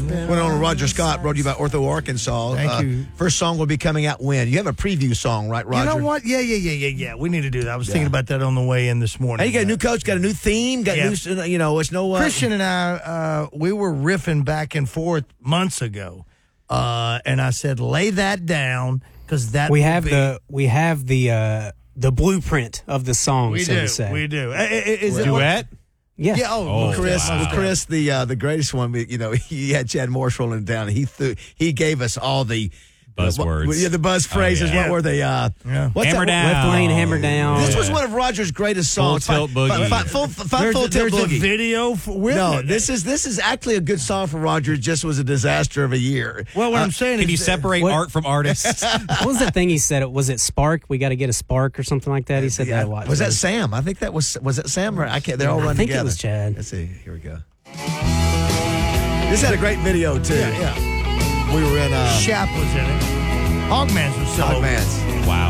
Went on with Roger Scott, brought to you by Ortho Arkansas. Thank you. First song will be coming out when? You have a preview song, right, Roger? You know what? Yeah. We need to do that. I was thinking about that on the way in this morning. Hey, you got a new coach, got a new theme, got new, it's no... Christian and I, we were riffing back and forth months ago, and I said, lay that down, because that we have the blueprint of the song, we so do, to say. We do. Is it Duet? Yeah. Yeah. Oh, Chris, wow. Chris, the greatest one. He had Chad Morris rolling it down. He gave us all the buzzwords. The buzz phrases. yeah. What were they? What's Hammer that? down. Left lane, hammer down. This was one of Roger's greatest songs. Full Tilt Boogie. Full Tilt There's Boogie. a video with No, it. this is actually a good song for Roger. It just was a disaster of a year. Well, what I'm saying Can is, you separate what- art from artists? What was that thing he said? Was it Spark? We got to get a Spark or something like that? He said that a lot. Was that Sam? I think that was it Sam? Or I can't. They're all running think together. it was Chad. Let's see. Here we go. This had a great video too. Yeah. We were in Shap was in it. Hogman's was so. Hogman's.